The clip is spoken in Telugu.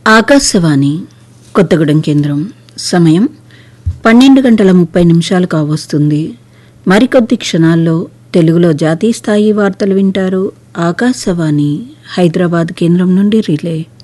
ఆకాశవాణి కొత్తగూడెం కేంద్రం. సమయం 12:30 కావస్తుంది. మరికొద్ది క్షణాల్లో తెలుగులో జాతీయ స్థాయి వార్తలు వింటారు. ఆకాశవాణి హైదరాబాద్ కేంద్రం నుండి రిలే.